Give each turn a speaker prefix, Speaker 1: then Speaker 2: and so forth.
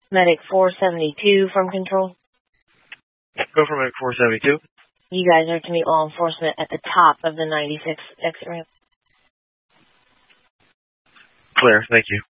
Speaker 1: Medic 472 from Control.
Speaker 2: Go for Medic 472.
Speaker 1: You guys are to meet law enforcement at the top of the 96 exit ramp.
Speaker 2: Clear, thank you.